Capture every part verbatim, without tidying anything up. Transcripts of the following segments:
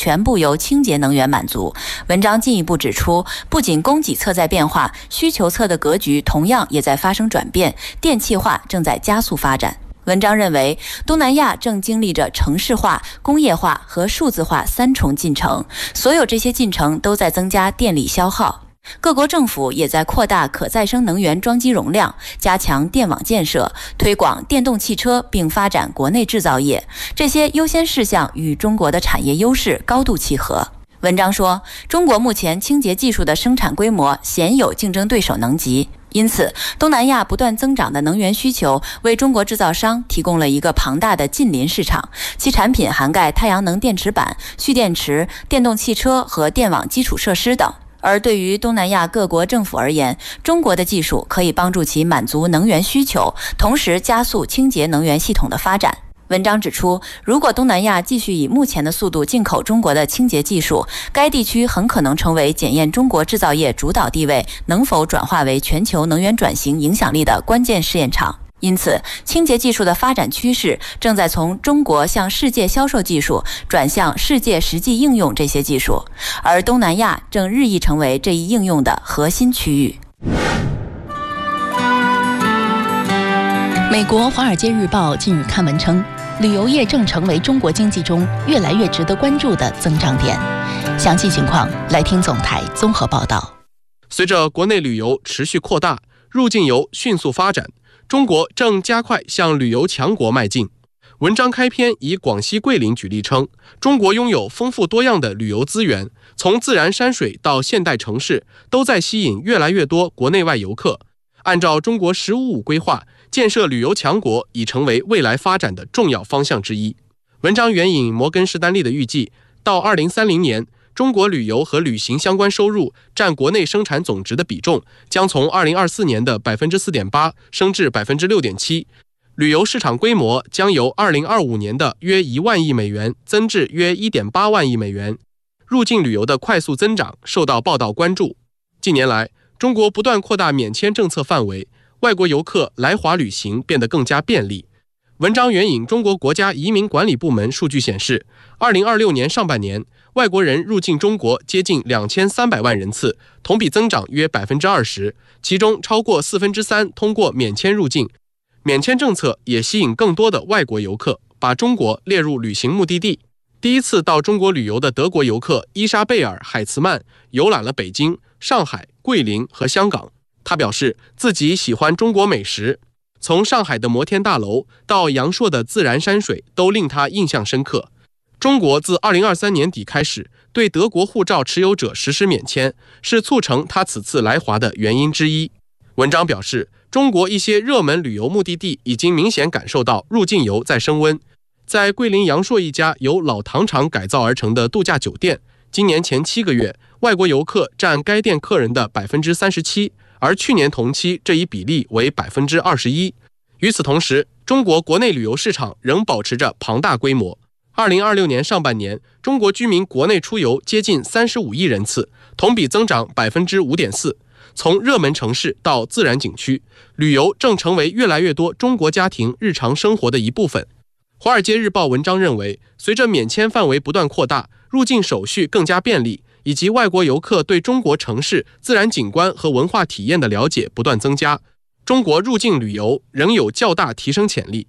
全部由清洁能源满足。文章进一步指出，不仅供给侧在变化，需求侧的格局同样也在发生转变，电气化正在加速发展。文章认为，东南亚正经历着城市化、工业化和数字化三重进程，所有这些进程都在增加电力消耗。各国政府也在扩大可再生能源装机容量，加强电网建设，推广电动汽车，并发展国内制造业。这些优先事项与中国的产业优势高度契合。文章说，中国目前清洁技术的生产规模鲜有竞争对手能及。因此，东南亚不断增长的能源需求为中国制造商提供了一个庞大的近邻市场，其产品涵盖太阳能电池板、蓄电池、电动汽车和电网基础设施等。而对于东南亚各国政府而言，中国的技术可以帮助其满足能源需求，同时加速清洁能源系统的发展。文章指出，如果东南亚继续以目前的速度进口中国的清洁技术，该地区很可能成为检验中国制造业主导地位能否转化为全球能源转型影响力的关键试验场。因此，清洁技术的发展趋势正在从中国向世界销售技术转向世界实际应用这些技术，而东南亚正日益成为这一应用的核心区域。 美国《华尔街日报》近日刊文称，旅游业正成为中国经济中越来越值得关注的增长点。详细情况来听总台综合报道。 随着国内旅游持续扩大，入境游迅速发展，中国正加快向旅游强国迈进。文章开篇以广西桂林举例称，中国拥有丰富多样的旅游资源，从自然山水到现代城市，都在吸引越来越多国内外游客。按照中国十五五规划，建设旅游强国已成为未来发展的重要方向之一。文章援引摩根士丹利的预计，到二零三零年，中国旅游和旅行相关收入占国内生产总值的比重将从二零二四年的 百分之四点八 升至 百分之六点七， 旅游市场规模将由二零二五年的约一万亿美元增至约 一点八万亿美元。入境旅游的快速增长受到报道关注。近年来，中国不断扩大免签政策范围，外国游客来华旅行变得更加便利。文章援引中国国家移民管理部门数据显示，二零二六年上半年，外国人入境中国接近两千三百万人次，同比增长约 百分之二十， 其中超过四分之三通过免签入境。免签政策也吸引更多的外国游客，把中国列入旅行目的地。第一次到中国旅游的德国游客伊莎贝尔·海茨曼游览了北京、上海、桂林和香港。他表示自己喜欢中国美食，从上海的摩天大楼到阳朔的自然山水都令他印象深刻。中国自二零二三年底开始对德国护照持有者实施免签，是促成他此次来华的原因之一。文章表示，中国一些热门旅游目的地已经明显感受到入境游在升温。在桂林阳朔一家由老糖厂改造而成的度假酒店，今年前七个月，外国游客占该店客人的 百分之三十七，而去年同期这一比例为 百分之二十一。 与此同时，中国国内旅游市场仍保持着庞大规模。二零二六年上半年，中国居民国内出游接近三十五亿人次，同比增长 百分之五点四。 从热门城市到自然景区，旅游正成为越来越多中国家庭日常生活的一部分。华尔街日报文章认为，随着免签范围不断扩大，入境手续更加便利，以及外国游客对中国城市、自然景观和文化体验的了解不断增加，中国入境旅游仍有较大提升潜力。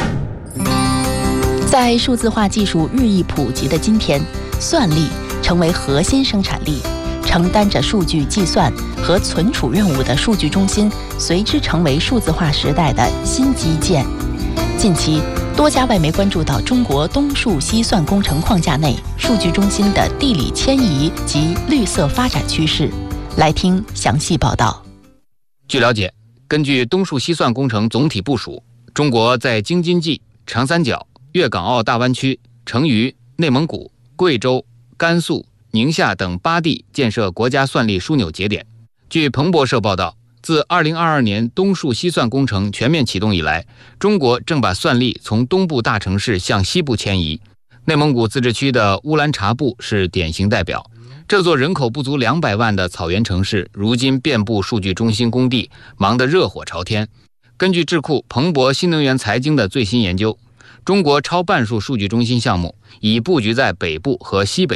在数字化技术日益普及的今天，算力成为核心生产力，承担着数据计算和存储任务的数据中心随之成为数字化时代的新基建。近期，多家外媒关注到中国东数西算工程框架内数据中心的地理迁移及绿色发展趋势。来听详细报道。 据了解，根据东数西算工程总体部署，中国在京津冀、长三角、粤港澳大湾区、成渝、内蒙古、贵州、甘肃、宁夏等八地建设国家算力枢纽节点。据彭博社报道，自二零二二年东数西算工程全面启动以来，中国正把算力从东部大城市向西部迁移。内蒙古自治区的乌兰察布是典型代表。这座人口不足两百万的草原城市，如今遍布数据中心工地，忙得热火朝天。根据智库彭博新能源财经的最新研究，中国超半数数据中心项目已布局在北部和西北